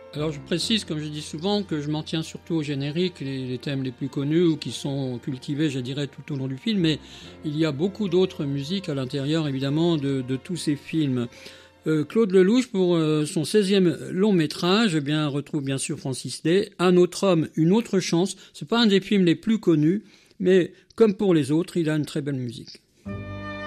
Alors je précise, comme je dis souvent, que je m'en tiens surtout au générique, les thèmes les plus connus ou qui sont cultivés, je dirais, tout au long du film, mais il y a beaucoup d'autres musiques à l'intérieur, évidemment, de tous ces films. Claude Lelouch, pour son 16e long métrage, eh bien, retrouve bien sûr Francis Day, Un autre homme, une autre chance. C'est pas un des films les plus connus, mais comme pour les autres, il a une très belle musique.